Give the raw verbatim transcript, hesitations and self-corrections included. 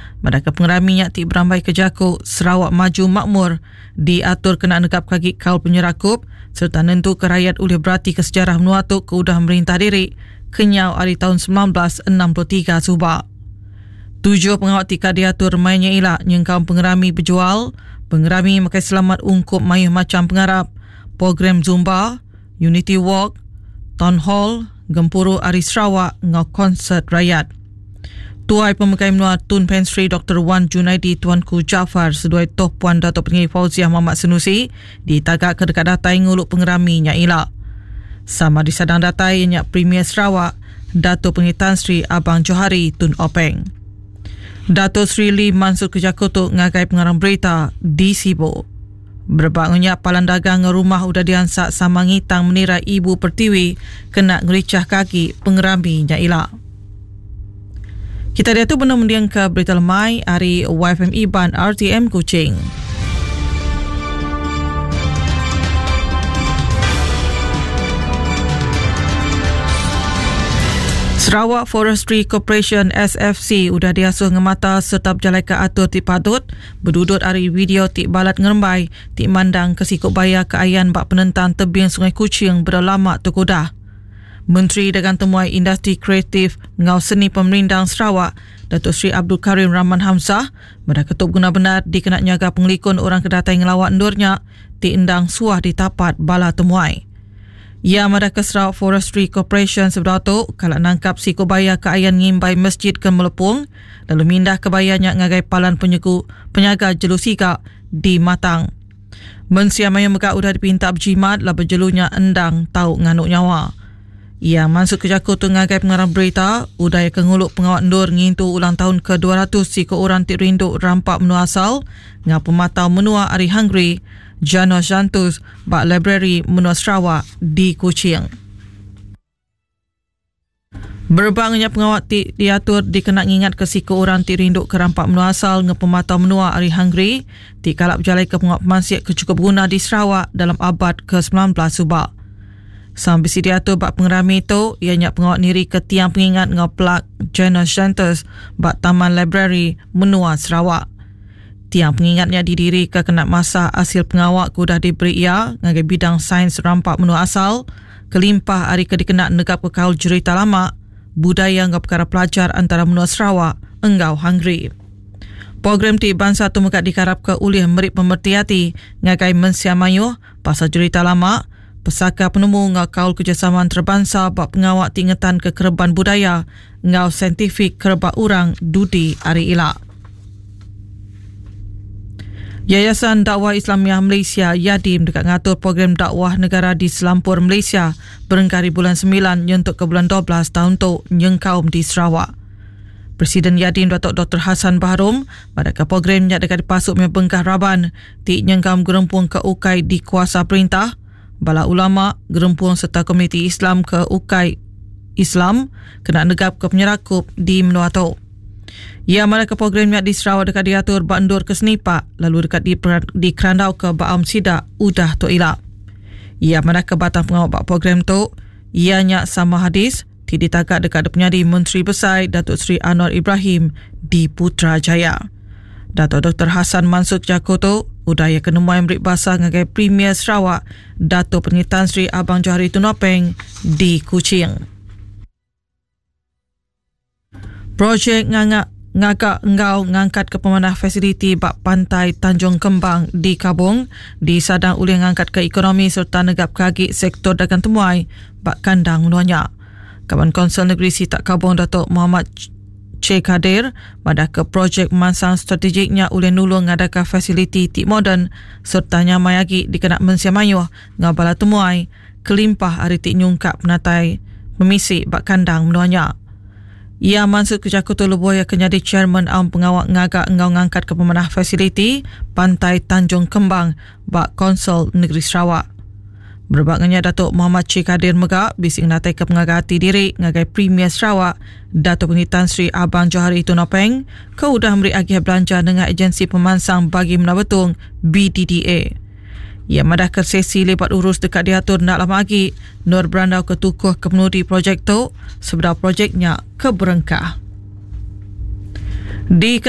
Madaka pengerami nyak ti berambai ke Jakuk, Sarawak Maju Makmur diatur kena negap kaki kaul penyerakup serta nentu kerayat oleh berarti ke sejarah menuatuk ke udah merintah diri kenyau hari tahun sembilan belas enam puluh tiga subak. Tujuh pengawat tika diatur mainnya ilak nyengkau pengerami berjual, pengerami makai selamat ungkup mayuh macam pengarap, program Zumba, Unity Walk, Town Hall, Gempuru Ari Sarawak ngau konsert rakyat. Tuai Pemekai Menua Tun Pen Sri Doktor Wan Junaidi Tuanku Jaafar seduai Toh Puan Datuk Pengiyi Fauziah Muhammad Senusi ditagak ke dekat datai nguluk pengerami nyak ilak. Sama di sadang datai nyak Premier Sarawak Datuk Pengiyi Tan Sri Abang Johari Tun Openg. Datuk Sri Lee Mansur Kejakutuk ngagai pengarang berita di Sibo. Berbangunnya palan dagang rumah udah diansak sama ngitang menira Ibu Pertiwi kena ngericah kaki pengerami nyak ilak. Kita dia tu benar mendiang ke berita lemai hari Y F M Iban R T M Kuching. Sarawak Forestry Corporation S F C udah diasuh ngemata serta berjalai ke atur ti padut berdudut hari video ti balat ngerembai ti mandang ke sikuk baya ke ayan bak penentang tebing Sungai Kuching berlama tukudah. Menteri Dagang Temuai Industri Kreatif Ngau Seni Pemerintah Sarawak Datuk Seri Abdul Karim Rahman Hamzah pada ketuk guna benar dikena nyaga pengelikun orang kedatai ngelawak endurnya ti endang suah ditapat bala temuai. Ia mada ke Sarawak Forestry Corporation seberatuk kalau nangkap si kobaya ke ayan ngimbai masjid ke Melepung lalu mindah ke bayanya ngagai palan penyegu, penyaga jelusika di Matang. Mensia maya mega udah dipinta berjimat lah berjelunya endang tau nganuk nyawa. Ia masuk ke Jakuk tu ngagai pengarang berita udaya kenguluk pengawat ndur ngintu ulang tahun ke dua ratus si ke orang ti rinduk rampak menua asal ngau pematau menua Ari Hungry Janos Jantus bak library menua Sarawak di Kuching. Berbangnya pengawat ti diatur dikena ngingat ke si ke orang ti rinduk ke rampak menua asal ngau pematau menua Ari Hungry ti kalap berjalai ke pengawat pemansiak ke cukup guna di Sarawak dalam abad ke sembilan belas subak. Sambil si diatur bak pengerami itu, ianya pengawat niri ke tiang pengingat ngau plak Janus Jantus bak Taman Library Menua Sarawak. Tiang pengingatnya didiri ke kena masa hasil pengawat kudah diberi ia ngagai bidang sains rampak menua asal, kelimpah hari ke dikena negap ke kaul cerita lama, budaya ngau perkara pelajar antara menua Sarawak, Enggau Hungry. Program ti bangsa tu mekat dikarap ke ulih merik pemertiati ngagai mensiamayuh pasal cerita lama, pesaka penemu ngau kaul kerjasama antarabangsa bak pengawak tingatan kekereban budaya ngau saintifik kerebak urang Dudi Ari Ilak. Yayasan Dakwah Islamiah Malaysia Yadim dekat ngatur program dakwah negara di Selampur Malaysia berengkari bulan sembilan nyuntuk ke bulan dua belas tahun tu nyengkaum di Sarawak. Presiden Yadim Datuk Doktor Hassan Baharom pada ke programnya dekat dipasuk membengkah Raban ti nyengkaum gerempung ke ukai di kuasa perintah bala ulama, gerempung serta komuniti Islam ke ukai Islam kena negap ke penyerakup di menua tu. Ia mara ke programnya di Sarawak dekat diatur bak endur ke Senipak lalu dekat di, di Kerandau ke Baam Sidak udah tu ilak. Ia mara ke batang pengawal bak program tu ianya sama hadis ti ditagak dekat penyadi Menteri Besar Datuk Seri Anwar Ibrahim di Putrajaya. Datuk Doktor Hassan Mansur Jakuk tu udaya kenemuai merik basah ngagai Premier Sarawak Datuk Pengiyi Tan Sri Abang Johari Tun Openg di Kuching. Projek ngangak ngagak engau ngangkat ke pemanah fasiliti bak pantai Tanjung Kembang di Kabung di sadang ulih ngangkat ke ekonomi serta negap kaki sektor dagang temuai bak kandang menuanya. Kawan Konsel Negeri Sitak Kabung Datuk Muhammad Cik Kadir pada ke projek mansang strategiknya oleh nulung ngadakan fasiliti tik moden serta nyamai lagi dikena mensiamayuh ngabala temuai kelimpah hari tik nyungkap penatai memisik bak kandang menuanya. Ia masuk ke Jakuk tu lebuh yang kenyadi chairman awam pengawak ngagak engau ngangkat ke pemanah fasiliti pantai Tanjung Kembang bak Konsel Negeri Sarawak. Berbagainya Datuk Muhammad Cik Kadir Megak bising natai ke pengagati diri ngagai Premier Sarawak Datuk Pengiyi Tan Sri Abang Johari Tun Openg ke udah memberi agih belanja dengan agensi pemansang bagi menabetung B D D A. Ia madah ke sesi lebat urus dekat diatur nak lama lagi Nur Berandau ketukuh kepenudi projek tu sebab projeknya keberengkah. Di